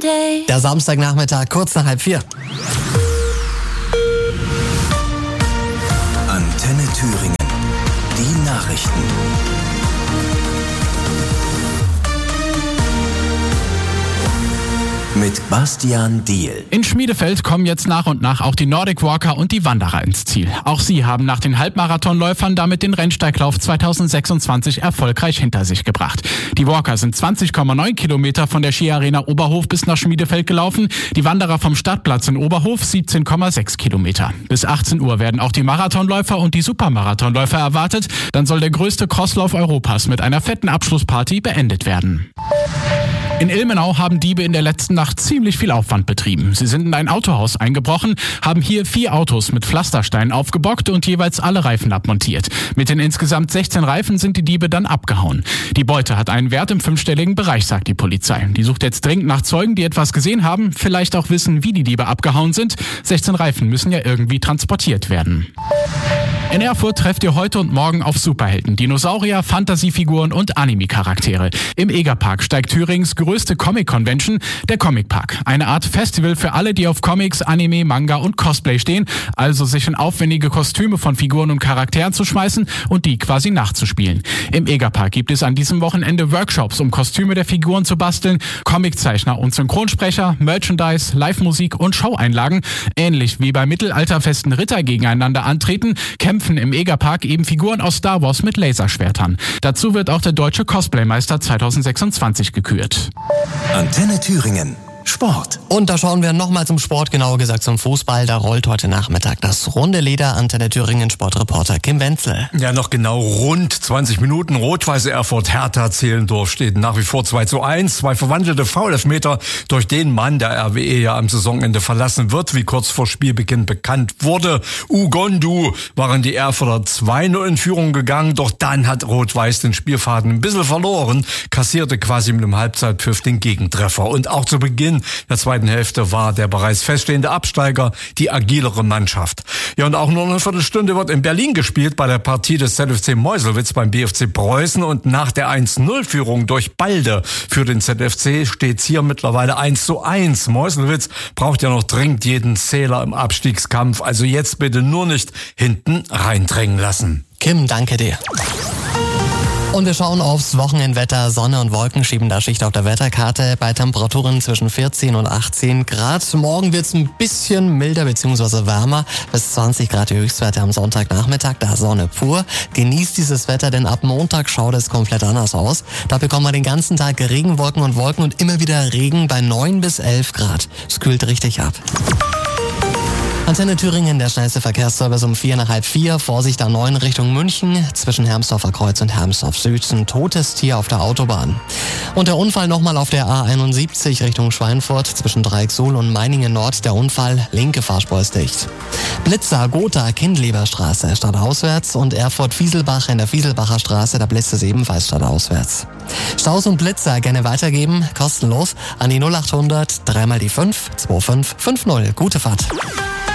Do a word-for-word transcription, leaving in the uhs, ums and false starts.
Day. Der Samstagnachmittag, kurz nach halb vier. Antenne Thüringen. Die Nachrichten. Mit Bastian Diehl. In Schmiedefeld kommen jetzt nach und nach auch die Nordic Walker und die Wanderer ins Ziel. Auch sie haben nach den Halbmarathonläufern damit den Rennsteiglauf zweitausendsechsundzwanzig erfolgreich hinter sich gebracht. Die Walker sind zwanzig Komma neun Kilometer von der Skiarena Oberhof bis nach Schmiedefeld gelaufen, die Wanderer vom Stadtplatz in Oberhof siebzehn Komma sechs Kilometer. Bis achtzehn Uhr werden auch die Marathonläufer und die Supermarathonläufer erwartet. Dann soll der größte Crosslauf Europas mit einer fetten Abschlussparty beendet werden. In Ilmenau haben Diebe in der letzten Nacht ziemlich viel Aufwand betrieben. Sie sind in ein Autohaus eingebrochen, haben hier vier Autos mit Pflastersteinen aufgebockt und jeweils alle Reifen abmontiert. Mit den insgesamt sechzehn Reifen sind die Diebe dann abgehauen. Die Beute hat einen Wert im fünfstelligen Bereich, sagt die Polizei. Die sucht jetzt dringend nach Zeugen, die etwas gesehen haben, vielleicht auch wissen, wie die Diebe abgehauen sind. sechzehn Reifen müssen ja irgendwie transportiert werden. In Erfurt trefft ihr heute und morgen auf Superhelden, Dinosaurier, Fantasiefiguren und Anime-Charaktere. Im Egerpark steigt Thürings größte Comic-Convention, der Comic Park. Eine Art Festival für alle, die auf Comics, Anime, Manga und Cosplay stehen, also sich in aufwendige Kostüme von Figuren und Charakteren zu schmeißen und die quasi nachzuspielen. Im Egerpark gibt es an diesem Wochenende Workshops, um Kostüme der Figuren zu basteln, Comiczeichner und Synchronsprecher, Merchandise, Live-Musik und Showeinlagen. Ähnlich wie bei mittelalterfesten Ritter gegeneinander antreten, kämpfen im Egerpark eben Figuren aus Star Wars mit Laserschwertern. Dazu wird auch der deutsche Cosplaymeister zweitausendsechsundzwanzig gekürt. Antenne Thüringen. Sport. Und da schauen wir nochmal zum Sport, genauer gesagt zum Fußball. Da rollt heute Nachmittag das runde Leder. Antenne Thüringen Sportreporter Kim Wenzel. Ja, noch genau rund zwanzig Minuten. Rot-Weiße Erfurt Hertha Zehlendorf steht nach wie vor zwei zu eins. Zwei verwandelte Foul-Elfmeter durch den Mann, der R W E ja am Saisonende verlassen wird, wie kurz vor Spielbeginn bekannt wurde. Ugondu waren die Erfurter zwei null in Führung gegangen, doch dann hat Rot-Weiß den Spielfaden ein bisschen verloren, kassierte quasi mit dem Halbzeitpfiff den Gegentreffer. Und auch zu Beginn der zweiten Hälfte war der bereits feststehende Absteiger die agilere Mannschaft. Ja, und auch nur eine Viertelstunde wird in Berlin gespielt bei der Partie des Z F C Meuselwitz beim B F C Preußen, und nach der eins null Führung durch Balde für den Z F C steht's hier mittlerweile eins zu eins. Meuselwitz braucht ja noch dringend jeden Zähler im Abstiegskampf, also jetzt bitte nur nicht hinten reindrängen lassen. Kim, danke dir. Und wir schauen aufs Wochenendwetter. Sonne und Wolken schieben da Schicht auf der Wetterkarte bei Temperaturen zwischen vierzehn und achtzehn Grad. Morgen wird's ein bisschen milder bzw. wärmer. Bis zwanzig Grad die Höchstwerte am Sonntagnachmittag. Da Sonne pur. Genießt dieses Wetter, denn ab Montag schaut es komplett anders aus. Da bekommen wir den ganzen Tag Regenwolken und Wolken und immer wieder Regen bei neun bis elf Grad. Es kühlt richtig ab. Antenne Thüringen, der schnellste Verkehrsservice um vier nach halb vier. Vorsicht A neun Richtung München. Zwischen Hermsdorfer Kreuz und Hermsdorf Süd ein totes Tier auf der Autobahn. Und der Unfall nochmal auf der A einundsiebzig Richtung Schweinfurt. Zwischen Dreiecksuhl und Meiningen Nord der Unfall. Linke Fahrspur ist dicht. Blitzer, Gotha, Kindleberstraße stadtauswärts und Erfurt-Fieselbach in der Fieselbacher Straße. Da blitzt es ebenfalls stadtauswärts. Staus und Blitzer gerne weitergeben. Kostenlos an die null achthundert, dreimal die fünf, zwei fünf fünf null. Gute Fahrt.